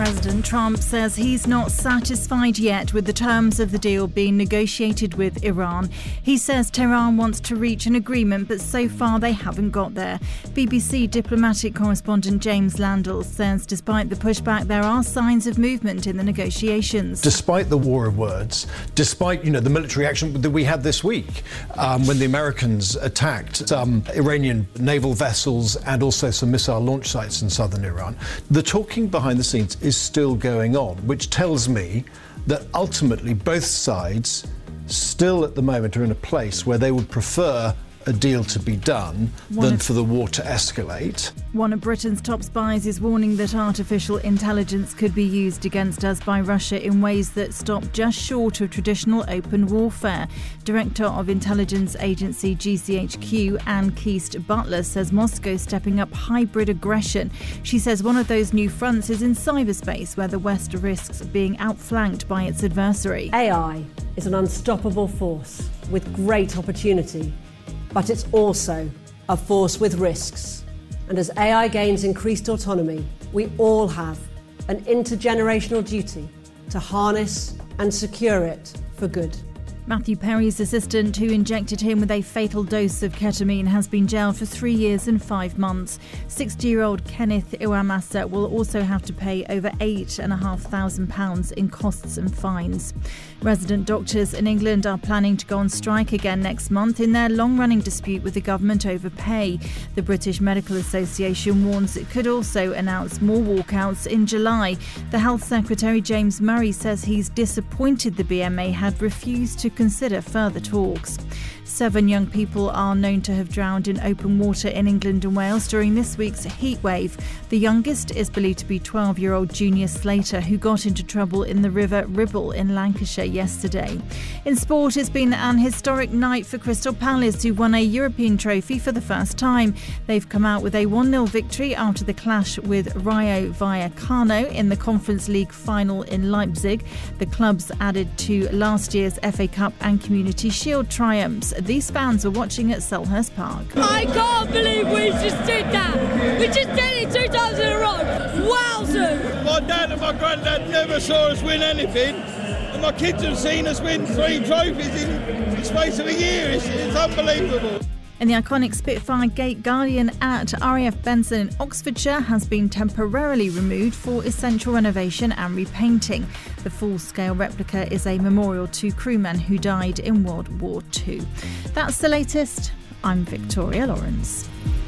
President Trump says he's not satisfied yet with the terms of the deal being negotiated with Iran. He says Tehran wants to reach an agreement, but so far they haven't got there. BBC diplomatic correspondent James Landell says despite the pushback, there are signs of movement in the negotiations. Despite the war of words, despite the military action that we had this week, when the Americans attacked some Iranian naval vessels and also some missile launch sites in southern Iran, the talking behind the scenes is still going on, which tells me that ultimately both sides still at the moment are in a place where they would prefer a deal to be done than for the war to escalate. One of Britain's top spies is warning that artificial intelligence could be used against us by Russia in ways that stop just short of traditional open warfare. Director of intelligence agency GCHQ, Anne Keast Butler, says Moscow is stepping up hybrid aggression. She says one of those new fronts is in cyberspace, where the West risks being outflanked by its adversary. AI is an unstoppable force with great opportunity. But it's also a force with risks. And as AI gains increased autonomy, we all have an intergenerational duty to harness and secure it for good. Matthew Perry's assistant, who injected him with a fatal dose of ketamine, has been jailed for 3 years and 5 months. 60-year-old Kenneth Iwamasa will also have to pay over £8,500 in costs and fines. Resident doctors in England are planning to go on strike again next month in their long-running dispute with the government over pay. The British Medical Association warns it could also announce more walkouts in July. The Health Secretary James Murray says he's disappointed the BMA had refused to consider further talks. 7 young people are known to have drowned in open water in England and Wales during this week's heatwave. The youngest is believed to be 12-year-old Junior Slater, who got into trouble in the River Ribble in Lancashire yesterday. In sport, it's been an historic night for Crystal Palace, who won a European trophy for the first time. They've come out with a 1-0 victory after the clash with Rayo Vallecano in the Conference League final in Leipzig. The clubs added to last year's FA Cup and Community Shield triumphs. These fans were watching at Selhurst Park. I can't believe we just did that. We just did it 2 times in a row. Wowzers! My dad and my granddad never saw us win anything. And my kids have seen us win 3 trophies in the space of a year. It's unbelievable. And the iconic Spitfire Gate Guardian at RAF Benson in Oxfordshire has been temporarily removed for essential renovation and repainting. The full-scale replica is a memorial to crewmen who died in World War II. That's the latest. I'm Victoria Lawrence.